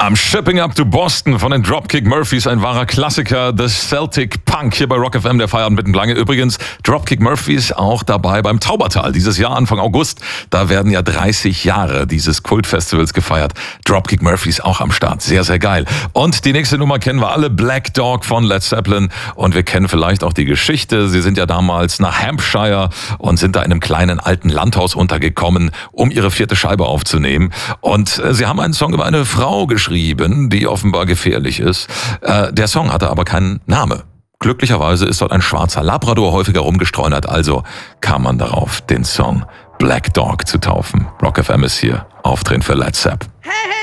Am Shipping Up to Boston von den Dropkick Murphys, ein wahrer Klassiker des Celtic Punk hier bei Rock FM, der Feierabend mitten Lange. Übrigens, Dropkick Murphys auch dabei beim Taubertal dieses Jahr, Anfang August. Da werden ja 30 Jahre dieses Kultfestivals gefeiert. Dropkick Murphys auch am Start. Sehr, sehr geil. Und die nächste Nummer kennen wir alle, Black Dog von Led Zeppelin. Und wir kennen vielleicht auch die Geschichte. Sie sind ja damals nach Hampshire und sind da in einem kleinen alten Landhaus untergekommen, um ihre 4. Scheibe aufzunehmen. Und sie haben einen Song über eine Frau geschrieben, die offenbar gefährlich ist. Der Song hatte aber keinen Namen. Glücklicherweise ist dort ein schwarzer Labrador häufiger rumgestreunert, also kam man darauf, den Song Black Dog zu taufen. Rock FM ist hier, Auftreten für Led Zepp. Hey, hey!